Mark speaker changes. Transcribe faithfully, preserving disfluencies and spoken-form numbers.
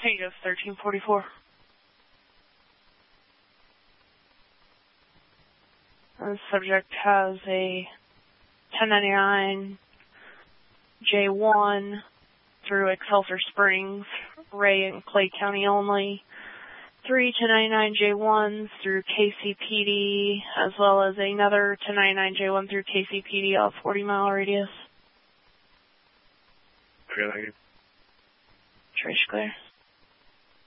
Speaker 1: Negative thirteen forty-four. The subject has a ten ninety-nine J one through Excelsior Springs, Ray and Clay County only. Three ten ninety-nine J ones through K C P D, as well as another ten ninety-nine J one through K C P D off forty mile radius.
Speaker 2: Okay, thank you.
Speaker 1: Trace clear.